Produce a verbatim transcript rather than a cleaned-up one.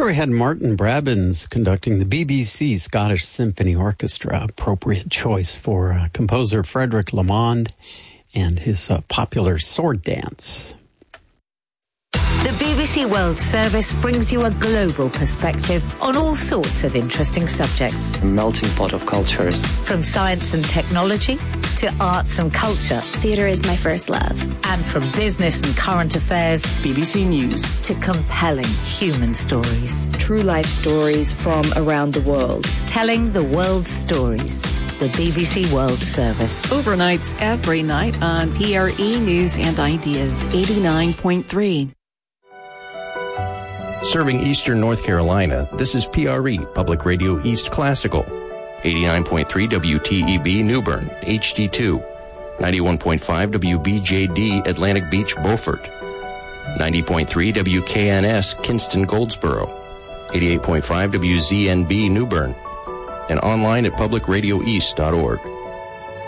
Before we had Martin Brabbins conducting the B B C Scottish Symphony Orchestra, appropriate choice for uh, composer Frederick Lamond and his uh, popular sword dance. The B B C World Service brings you a global perspective on all sorts of interesting subjects. A melting pot of cultures. From science and technology to arts and culture. Theatre is my first love. And from business and current affairs. B B C News. To compelling human stories. True life stories from around the world. Telling the world's stories. The B B C World Service. Overnights every night on P R E News and Ideas eighty-nine point three. Serving Eastern North Carolina, this is P R E, Public Radio East Classical. eighty-nine point three W T E B New Bern, H D two. ninety-one point five W B J D Atlantic Beach, Beaufort. ninety point three W K N S Kinston, Goldsboro. eighty-eight point five W Z N B New Bern. And online at public radio east dot org.